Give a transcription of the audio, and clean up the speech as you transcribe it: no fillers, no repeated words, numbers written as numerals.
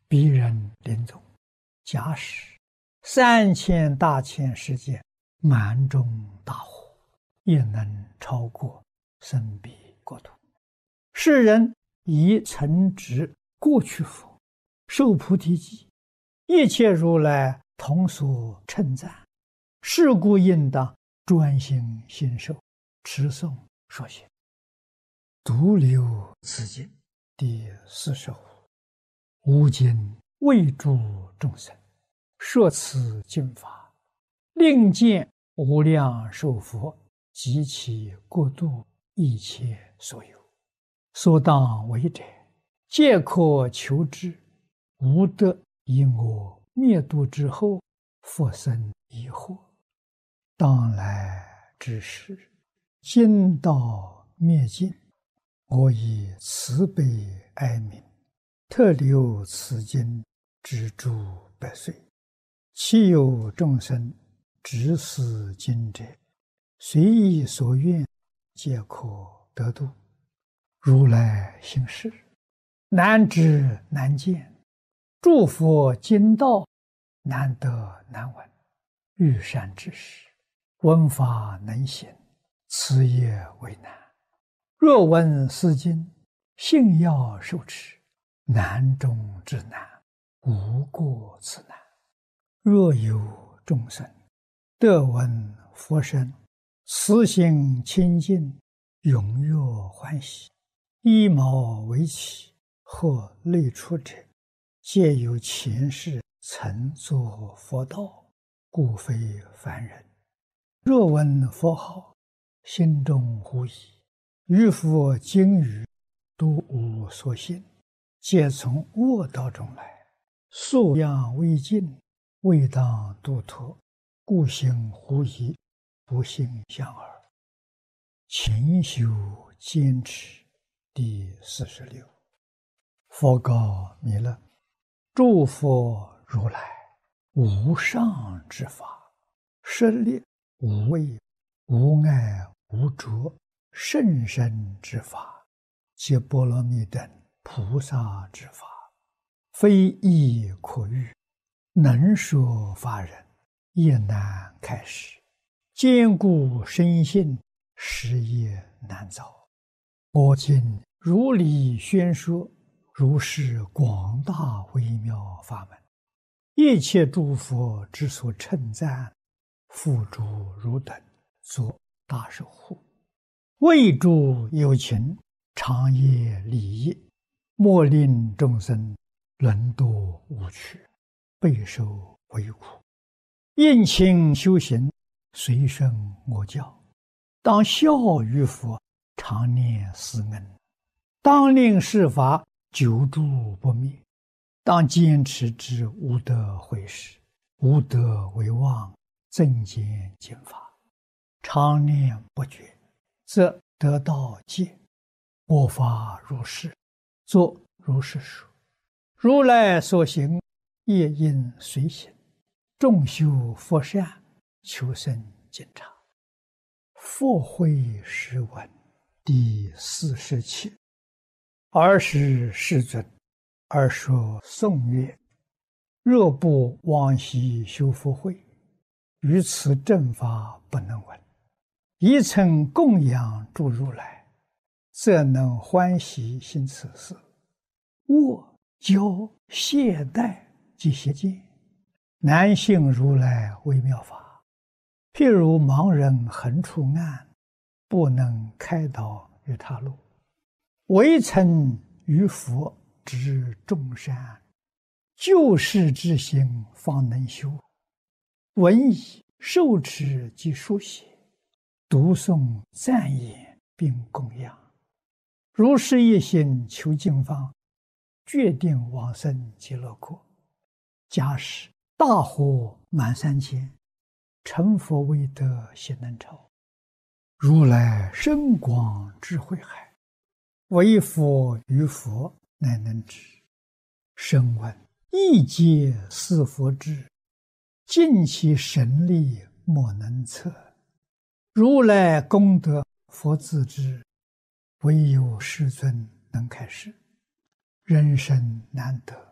彼人临终，假使3000大千世界满中大火，也能超过生彼国土。世人以曾执过去佛，受菩提记，一切如来同所称赞，是故应当专心信受，持诵说行。独留此经第45。吾今为诸众生说此经法，令见无量寿佛及其国度一切所有，所当为者，皆可求之。无得以我灭度之后，复生疑惑。当来之时，经道灭尽，我以慈悲哀悯，特留此经之诸百岁。其有众生执此经者，随意所愿，皆可得度。如来行事，难知难见，诸佛经道难得难闻。欲善知识，闻法能行，此也为难。若闻是经，信要受持，难中之难，无过此难。若有众生得闻佛声，慈心清净，踊跃欢喜，依毛为起，或类出者，皆有前世曾作佛道，故非凡人。若闻佛号，心中狐疑，于佛经语都无所信，皆从恶道中来，素养未尽，未当度脱，故行狐疑，不信相耳。勤修坚持第46。佛告弥勒：诸佛如来无上之法，舍利无畏无碍无着甚深之法，皆波罗蜜等菩萨之法，非易可喻，能说法人也难开示。坚固深信，实也难造。我今如理宣说，如是广大微妙法门，一切诸佛之所称赞，付诸汝等作大守护。为诸有情，长夜利益，莫令众生沦堕无趣，备受为苦。应勤修行，随顺我教，当效于佛，常念思恩，当令世法久住不灭，当坚持之无得毁失，无得为妄，增减减法，常念不绝，则得道戒。我法如是，作如是说。如来所行，业应随行，众修佛善，求生净察。佛慧诗文第47。尔时世尊，尔说颂曰：若不往昔修福慧，于此正法不能闻。一曾供养诸如来，则能欢喜行此事。我教懈怠及邪见，难信如来微妙法。譬如盲人横出暗，不能开导于他路。唯曾于佛知众善，救世之心方能修。闻已受持及书写，读诵赞言并供养。如是一心求经方，决定往生极乐国。假使大火满3000，成佛未得悉能超。如来深广智慧海，唯佛于佛乃能知。声闻亦皆似佛智，尽其神力莫能测。如来功德佛自知，唯有世尊能开示。人生难得，